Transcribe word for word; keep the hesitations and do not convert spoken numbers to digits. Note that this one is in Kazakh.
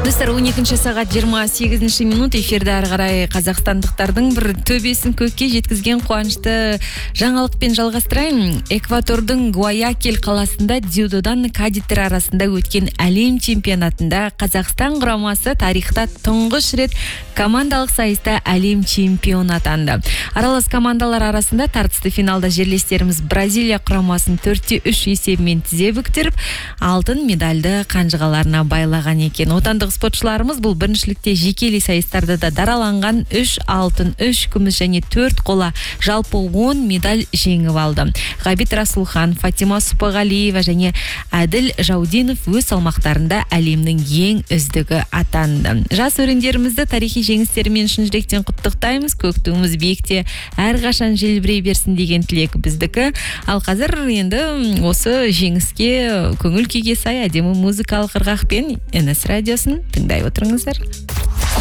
Достар, он екінші сағат жиырма сегізінші минут эфирде ары қарай қазақстандықтардың бір төбесін көкке жеткізген қуанышты жаңалықпен жалғастырайын. Эквадордың Гуаякил қаласында дзюдодан кадеттер арасында өткен әлем чемпионатында Қазақстан құрамасы тарихта тұңғыш рет командалық сайыста әлем чемпионы атанды. Аралас командалар арасында тартысты финалда жерлестеріміз Бразилия құрамасын төртте үш есебімен тізе бүктіріп, алтын медальды қанжығаларына байлаған екен. Отандық спортшыларымыз бұл біріншілікте жекелей сайыстарда да дараланған үш алтын, үш күміс және төрт қола жалпы он медаль жеңіп алды. Ғабит Расулхан, Фатима Супағалиева және Әділ Жаудинов өз салмақтарында әлемнің ең үздігі атанды. Жас өрендерімізді тарихи жеңістерімен шын жүректен құттықтаймыз. Көк туымыз биікте әрқашан желбірей берсін деген тілек біздікі. Ал қазір енді осы жеңіске көңіл күйге сай әдемі музыкалық ырғақпен эн эс радиосын тыңдай отырыңыздар.